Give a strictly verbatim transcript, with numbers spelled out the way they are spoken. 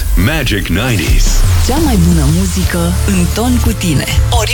Magic nouăzeci. Cea mai bună muzică în ton cu tine. Ori